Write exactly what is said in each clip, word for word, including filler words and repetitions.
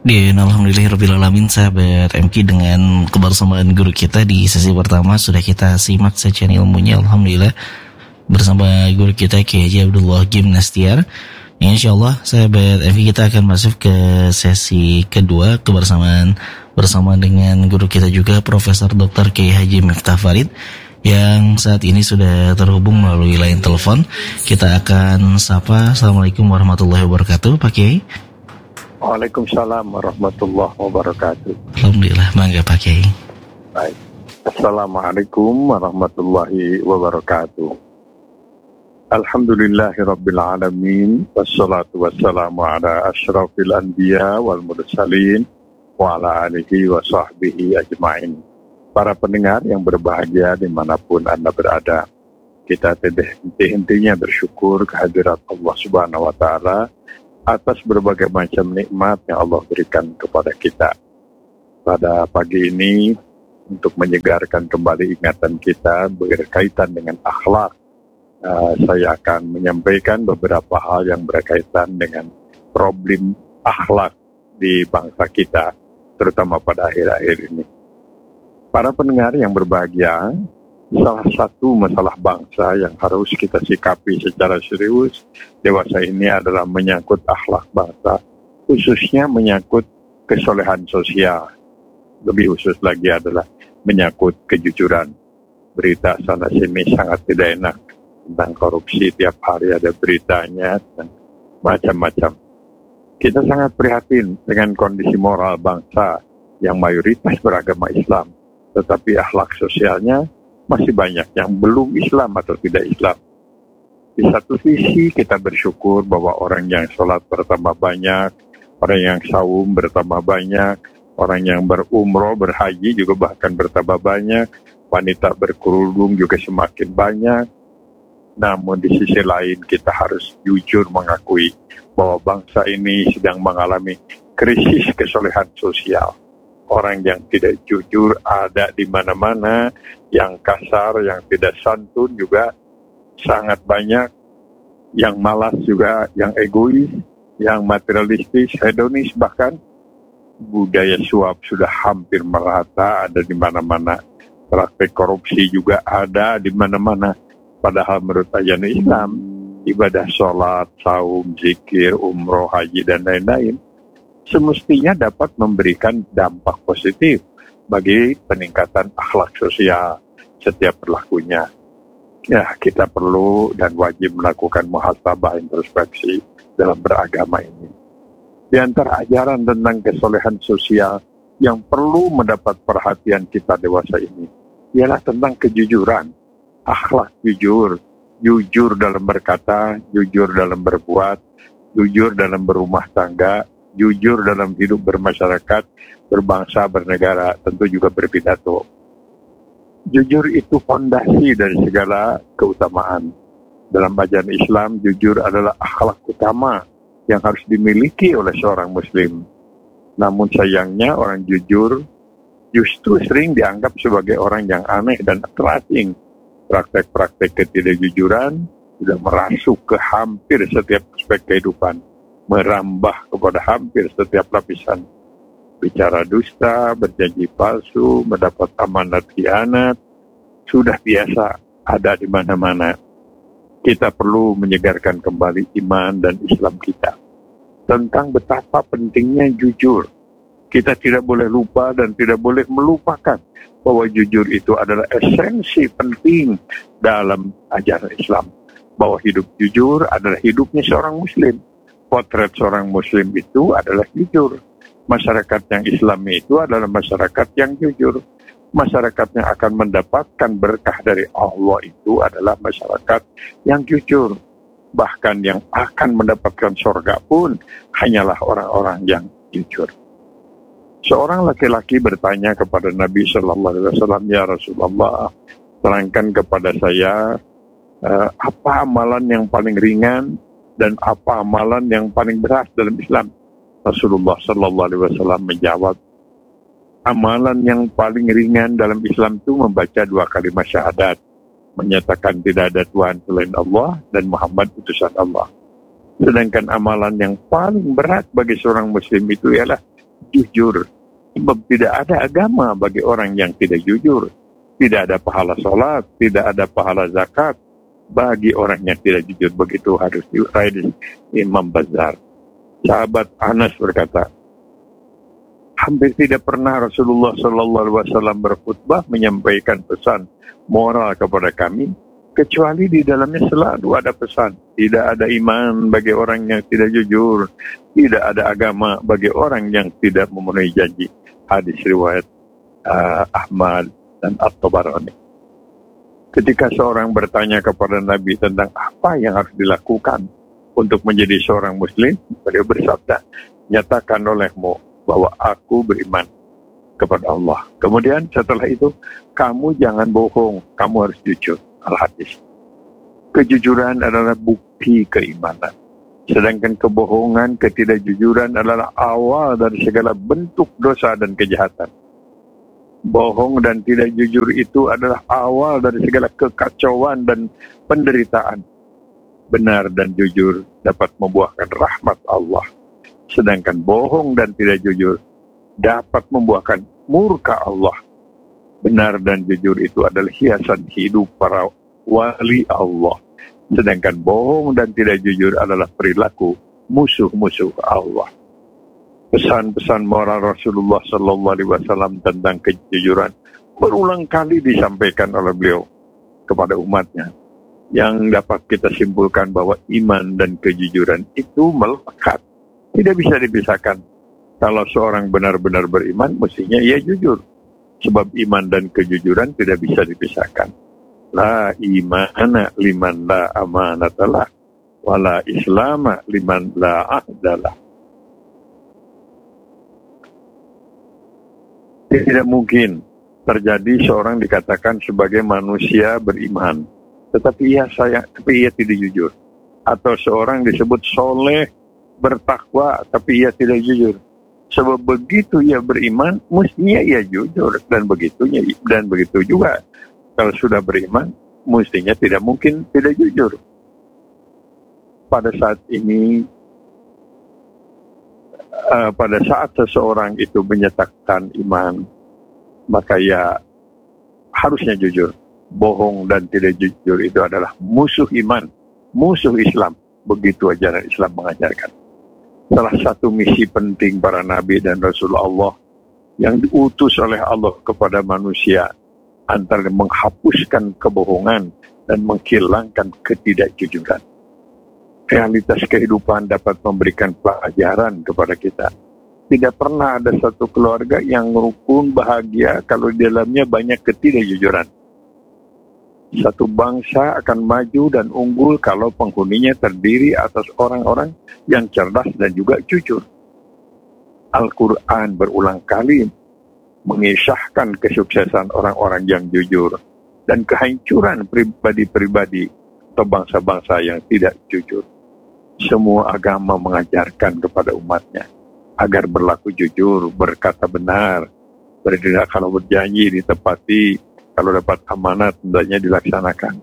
Dan alhamdulillahirrabbilalamin, sahabat M K, dengan kebersamaan guru kita di sesi pertama sudah kita simak sajian ilmunya, alhamdulillah, bersama guru kita Kiai Haji Abdullah Gimnastiar. Insyaallah sahabat M K, kita akan masuk ke sesi kedua kebersamaan bersama dengan guru kita juga Profesor Doktor Kiai Haji Miftah Farid yang saat ini sudah terhubung melalui line telepon. Kita akan sapa. Assalamualaikum warahmatullahi wabarakatuh, Pak Kiai. Waalaikumsalam warahmatullahi wabarakatuh. Alhamdulillah, mangga Pak Kiai. Baik. Assalamualaikum warahmatullahi wabarakatuh. Alhamdulillahirabbil alamin, wassalatu wassalamu ala asyrafil anbiya wal mursalin wa ala alihi wa sahbihi ajma'in. Para pendengar yang berbahagia dimanapun Anda berada, kita tidak henti-hentinya bersyukur kehadirat Allah Subhanahu wa Ta'ala atas berbagai macam nikmat yang Allah berikan kepada kita. Pada pagi ini, untuk menyegarkan kembali ingatan kita berkaitan dengan akhlak, uh, saya akan menyampaikan beberapa hal yang berkaitan dengan problem akhlak di bangsa kita, terutama pada akhir-akhir ini. Para pendengar yang berbahagia, salah satu masalah bangsa yang harus kita sikapi secara serius dewasa ini adalah menyangkut akhlak bangsa, khususnya menyangkut kesolehan sosial. Lebih khusus lagi adalah menyangkut kejujuran. Berita sana sini sangat tidak enak tentang korupsi, tiap hari ada beritanya dan macam-macam. Kita sangat prihatin dengan kondisi moral bangsa yang mayoritas beragama Islam, tetapi akhlak sosialnya masih banyak yang belum Islam atau tidak Islam. Di satu sisi kita bersyukur bahwa orang yang sholat bertambah banyak, orang yang saum bertambah banyak, orang yang berumroh, berhaji juga bahkan bertambah banyak, wanita berkerudung juga semakin banyak. Namun di sisi lain kita harus jujur mengakui bahwa bangsa ini sedang mengalami krisis kesolehan sosial. Orang yang tidak jujur ada di mana-mana, yang kasar, yang tidak santun juga sangat banyak, yang malas juga, yang egois, yang materialistis, hedonis, bahkan budaya suap sudah hampir merata, ada di mana-mana. Praktek korupsi juga ada di mana-mana. Padahal menurut ajaran Islam, ibadah sholat, saum, zikir, umroh, haji, dan lain-lain semestinya dapat memberikan dampak positif bagi peningkatan akhlak sosial setiap perilakunya. Ya, kita perlu dan wajib melakukan muhasabah introspeksi dalam beragama ini. Di antara ajaran tentang kesolehan sosial yang perlu mendapat perhatian kita dewasa ini ialah tentang kejujuran, akhlak jujur, jujur dalam berkata, jujur dalam berbuat, jujur dalam berumah tangga, jujur dalam hidup bermasyarakat, berbangsa, bernegara, tentu juga berpidato. Jujur itu fondasi dari segala keutamaan. Dalam ajaran Islam, jujur adalah akhlak utama yang harus dimiliki oleh seorang muslim. Namun sayangnya orang jujur justru sering dianggap sebagai orang yang aneh dan terasing. Praktek-praktek ketidakjujuran sudah merasuk ke hampir setiap aspek kehidupan, merambah kepada hampir setiap lapisan. Bicara dusta, berjanji palsu, mendapat amanat khianat, sudah biasa ada di mana-mana. Kita perlu menyegarkan kembali iman dan Islam kita tentang betapa pentingnya jujur. Kita tidak boleh lupa dan tidak boleh melupakan bahwa jujur itu adalah esensi penting dalam ajaran Islam. Bahwa hidup jujur adalah hidupnya seorang muslim. Potret seorang muslim itu adalah jujur. Masyarakat yang Islami itu adalah masyarakat yang jujur. Masyarakat yang akan mendapatkan berkah dari Allah itu adalah masyarakat yang jujur. Bahkan yang akan mendapatkan surga pun hanyalah orang-orang yang jujur. Seorang laki-laki bertanya kepada Nabi Shallallahu Alaihi Wasallam, "Ya Rasulullah, terangkan kepada saya uh, apa amalan yang paling ringan dan apa amalan yang paling berat dalam Islam?" Rasulullah Sallallahu Alaihi Wasallam menjawab, amalan yang paling ringan dalam Islam itu membaca dua kalimat syahadat, menyatakan tidak ada Tuhan selain Allah dan Muhammad utusan Allah. Sedangkan amalan yang paling berat bagi seorang muslim itu ialah jujur. Sebab tidak ada agama bagi orang yang tidak jujur. Tidak ada pahala sholat, tidak ada pahala zakat bagi orang yang tidak jujur. Begitu harus diraih Imam Bazzar. Sahabat Anas berkata, hampir tidak pernah Rasulullah Sallallahu Alaihi Wasallam berkhutbah menyampaikan pesan moral kepada kami, kecuali di dalamnya selalu ada pesan. Tidak ada iman bagi orang yang tidak jujur, tidak ada agama bagi orang yang tidak memenuhi janji. Hadis riwayat uh, Ahmad dan At-Tabarani. Ketika seorang bertanya kepada Nabi tentang apa yang harus dilakukan untuk menjadi seorang Muslim, beliau bersabda, nyatakan olehmu bahwa aku beriman kepada Allah. Kemudian setelah itu, kamu jangan bohong, kamu harus jujur. Al-Hadis. Kejujuran adalah bukti keimanan. Sedangkan kebohongan, ketidakjujuran adalah awal dari segala bentuk dosa dan kejahatan. Bohong dan tidak jujur itu adalah awal dari segala kekacauan dan penderitaan. Benar dan jujur dapat membuahkan rahmat Allah. Sedangkan bohong dan tidak jujur dapat membuahkan murka Allah. Benar dan jujur itu adalah hiasan hidup para wali Allah. Sedangkan bohong dan tidak jujur adalah perilaku musuh-musuh Allah. Pesan-pesan moral Rasulullah Sallallahu Alaihi Wasallam tentang kejujuran berulang kali disampaikan oleh beliau kepada umatnya. Yang dapat kita simpulkan bahwa iman dan kejujuran itu melekat. Tidak bisa dipisahkan. Kalau seorang benar-benar beriman, mestinya ia jujur. Sebab iman dan kejujuran tidak bisa dipisahkan. La imana liman la amanatalah. Wala islama liman la ahdalah. Tidak mungkin terjadi seorang dikatakan sebagai manusia beriman, tetapi ia sayang, tapi ia tidak jujur. Atau seorang disebut soleh, bertakwa, tapi ia tidak jujur. Sebab begitu ia beriman, mestinya ia jujur, dan begitunya dan begitu juga kalau sudah beriman, mestinya tidak mungkin tidak jujur. Pada saat ini, uh, pada saat seseorang itu menyatakan iman, maka ia harusnya jujur. Bohong dan tidak jujur itu adalah musuh iman, musuh Islam. Begitu ajaran Islam mengajarkan. Salah satu misi penting para nabi dan Rasul Allah yang diutus oleh Allah kepada manusia antara menghapuskan kebohongan dan menghilangkan ketidakjujuran. Realitas kehidupan dapat memberikan pelajaran kepada kita. Tidak pernah ada satu keluarga yang rukun bahagia kalau di dalamnya banyak ketidakjujuran. Satu bangsa akan maju dan unggul kalau penghuninya terdiri atas orang-orang yang cerdas dan juga jujur. Al-Quran berulang kali mengisahkan kesuksesan orang-orang yang jujur dan kehancuran pribadi-pribadi atau bangsa-bangsa yang tidak jujur. Semua agama mengajarkan kepada umatnya agar berlaku jujur, berkata benar, bertindak kalau berjanji ditepati, kalau dapat amanat hendaknya dilaksanakan.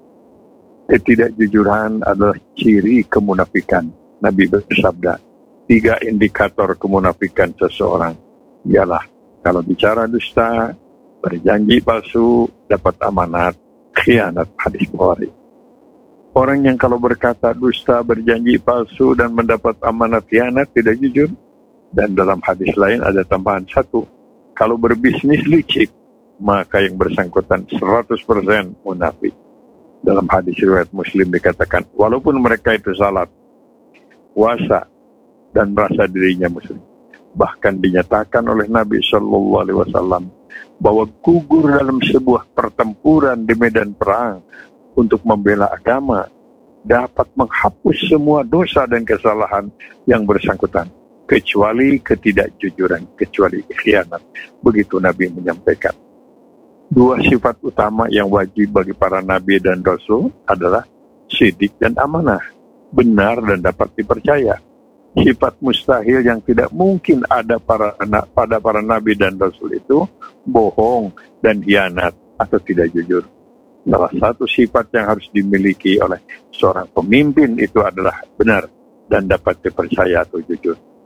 Ketidakjujuran adalah ciri kemunafikan. Nabi bersabda, tiga indikator kemunafikan seseorang ialah kalau bicara dusta, berjanji palsu, dapat amanat, khianat. Hadis Bukhari. Orang yang kalau berkata dusta, berjanji palsu, dan mendapat amanat khianat, tidak jujur. Dan dalam hadis lain ada tambahan satu, kalau berbisnis licik, maka yang bersangkutan seratus persen munafik. Dalam hadis riwayat Muslim dikatakan, walaupun mereka itu salat, puasa, dan merasa dirinya muslim. Bahkan dinyatakan oleh Nabi Sallallahu Alaihi Wasallam bahwa gugur dalam sebuah pertempuran di medan perang untuk membela agama dapat menghapus semua dosa dan kesalahan yang bersangkutan, kecuali ketidakjujuran, kecuali khianat. Begitu Nabi menyampaikan. Dua sifat utama yang wajib bagi para nabi dan rasul adalah sidik dan amanah, benar dan dapat dipercaya. Sifat mustahil yang tidak mungkin ada para, pada para nabi dan rasul itu bohong dan khianat atau tidak jujur. Salah satu sifat yang harus dimiliki oleh seorang pemimpin itu adalah benar dan dapat dipercaya atau jujur.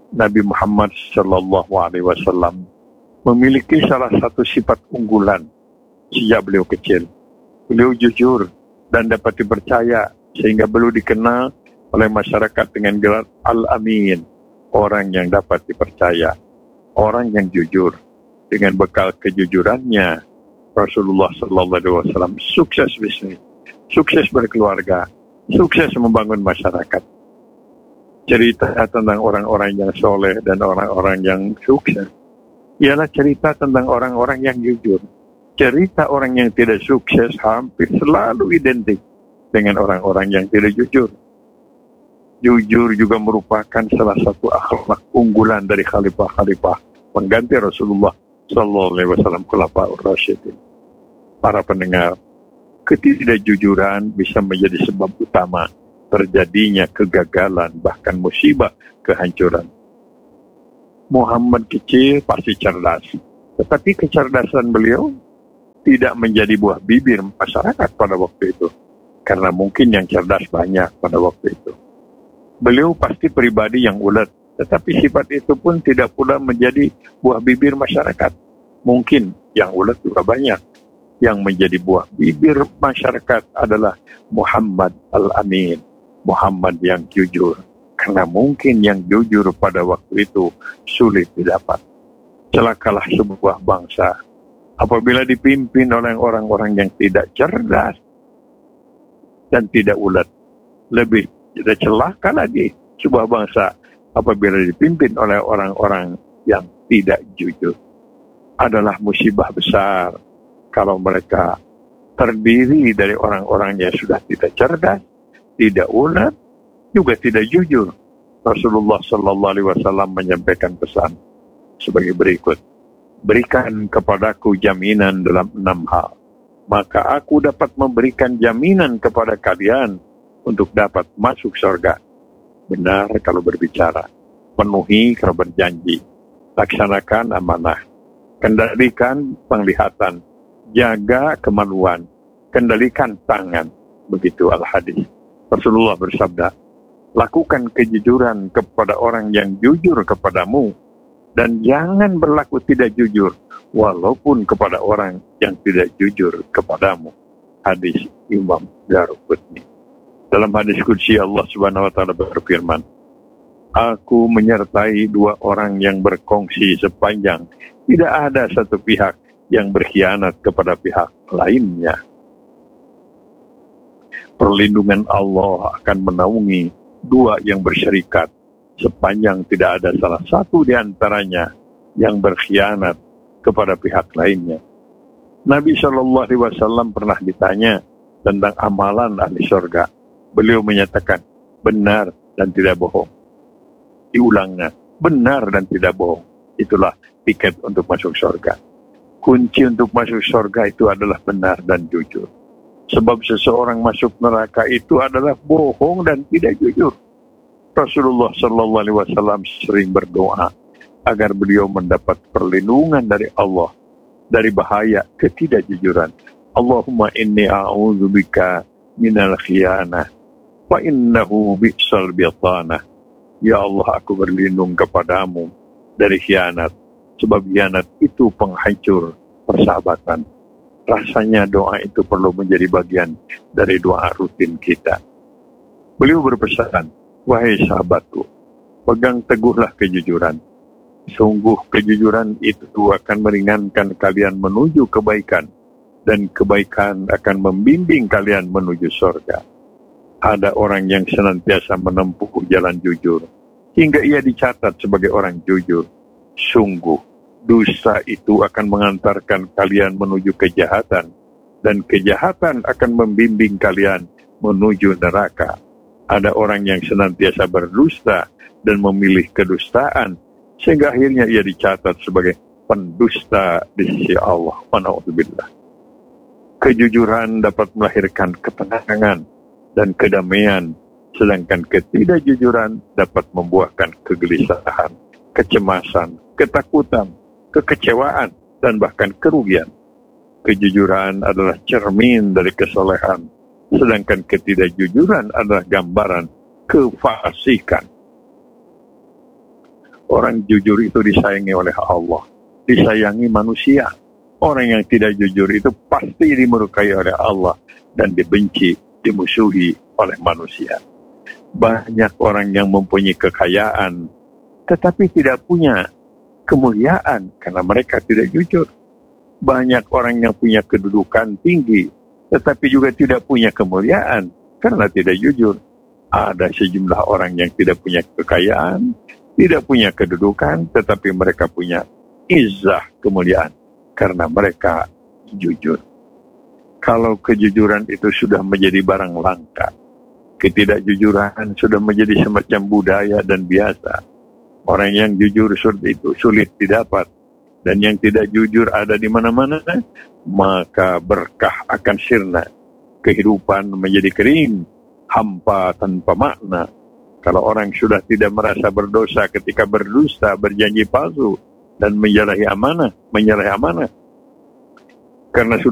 Nabi Muhammad Sallallahu Alaihi Wasallam memiliki salah satu sifat unggulan sejak beliau kecil. Beliau jujur dan dapat dipercaya sehingga beliau dikenal oleh masyarakat dengan gelar Al-Amin, orang yang dapat dipercaya, orang yang jujur. Dengan bekal kejujurannya, Rasulullah Sallallahu Alaihi Wasallam sukses bisnis, sukses berkeluarga, sukses membangun masyarakat. Cerita tentang orang-orang yang soleh dan orang-orang yang sukses ialah cerita tentang orang-orang yang jujur. Cerita orang yang tidak sukses hampir selalu identik dengan orang-orang yang tidak jujur. Jujur juga merupakan salah satu akhlak unggulan dari khalifah-khalifah pengganti Rasulullah Sallallahu Alaihi Wasallam, Khulafaur Rasyidin. Para pendengar, ketidakjujuran bisa menjadi sebab utama terjadinya kegagalan, bahkan musibah, kehancuran. Muhammad kecil pasti cerdas, tetapi kecerdasan beliau tidak menjadi buah bibir masyarakat pada waktu itu, karena mungkin yang cerdas banyak pada waktu itu. Beliau pasti pribadi yang ulet, tetapi sifat itu pun tidak pula menjadi buah bibir masyarakat. Mungkin yang ulet juga banyak. Yang menjadi buah bibir masyarakat adalah Muhammad Al-Amin, Muhammad yang jujur. Karena mungkin yang jujur pada waktu itu sulit didapat. Celakalah sebuah bangsa apabila dipimpin oleh orang-orang yang tidak cerdas dan tidak ulet. Lebih tidak celaka lagi sebuah bangsa apabila dipimpin oleh orang-orang yang tidak jujur. Adalah musibah besar kalau mereka terdiri dari orang-orang yang sudah tidak cerdas, tidak ulet, juga tidak jujur. Rasulullah Sallallahu Alaihi Wasallam menyampaikan pesan sebagai berikut: berikan kepadaku jaminan dalam enam hal, maka aku dapat memberikan jaminan kepada kalian untuk dapat masuk surga. Benar kalau berbicara, penuhi kalau berjanji, laksanakan amanah, kendalikan penglihatan, jaga kemaluan, kendalikan tangan. Begitu al-hadis. Rasulullah bersabda, lakukan kejujuran kepada orang yang jujur kepadamu, dan jangan berlaku tidak jujur walaupun kepada orang yang tidak jujur kepadamu. Hadis Imam Daruqutni. Dalam hadis qudsi Allah Subhanahu wa taala berfirman, aku menyertai dua orang yang berkongsi sepanjang tidak ada satu pihak yang berkhianat kepada pihak lainnya. Perlindungan Allah akan menaungi dua yang berserikat sepanjang tidak ada salah satu di antaranya yang berkhianat kepada pihak lainnya. Nabi Shallallahu Alaihi Wasallam pernah ditanya tentang amalan ahli surga. Beliau menyatakan benar dan tidak bohong. Diulangnya, benar dan tidak bohong. Itulah tiket untuk masuk surga. Kunci untuk masuk surga itu adalah benar dan jujur. Sebab seseorang masuk neraka itu adalah bohong dan tidak jujur. Rasulullah Sallallahu Alaihi Wasallam sering berdoa agar beliau mendapat perlindungan dari Allah dari bahaya ketidakjujuran. Allahumma inni a'udzubika minal khiyanah wa innahu bi'sal bitanah. Ya Allah, aku berlindung kepadamu dari khianat, sebab khianat itu penghancur persahabatan. Rasanya doa itu perlu menjadi bagian dari doa rutin kita. Beliau berpesan, wahai sahabatku, pegang teguhlah kejujuran. Sungguh kejujuran itu akan meringankan kalian menuju kebaikan, dan kebaikan akan membimbing kalian menuju surga. Ada orang yang senantiasa menempuh jalan jujur, hingga ia dicatat sebagai orang jujur. Sungguh, dosa itu akan mengantarkan kalian menuju kejahatan, dan kejahatan akan membimbing kalian menuju neraka. Ada orang yang senantiasa berdusta dan memilih kedustaan, sehingga akhirnya ia dicatat sebagai pendusta di sisi Allah. Na'udzubillah. Kejujuran dapat melahirkan ketenangan dan kedamaian, sedangkan ketidakjujuran dapat membuahkan kegelisahan, kecemasan, ketakutan, kekecewaan, dan bahkan kerugian. Kejujuran adalah cermin dari kesolehan, sedangkan ketidakjujuran adalah gambaran kefasikan. Orang jujur itu disayangi oleh Allah, disayangi manusia. Orang yang tidak jujur itu pasti dimurkai oleh Allah dan dibenci, dimusuhi oleh manusia. Banyak orang yang mempunyai kekayaan tetapi tidak punya kemuliaan karena mereka tidak jujur. Banyak orang yang punya kedudukan tinggi tetapi juga tidak punya kemuliaan karena tidak jujur. Ada sejumlah orang yang tidak punya kekayaan, tidak punya kedudukan, tetapi mereka punya izzah, kemuliaan, karena mereka jujur. Kalau kejujuran itu sudah menjadi barang langka, ketidakjujuran sudah menjadi semacam budaya dan biasa. Orang yang jujur itu sulit didapat, dan yang tidak jujur ada di mana-mana, maka berkah akan sirna. Kehidupan menjadi kering, hampa tanpa makna. Kalau orang sudah tidak merasa berdosa ketika berdusta, berjanji palsu, dan menyalahi amanah, menyalahi amanah, karena sudah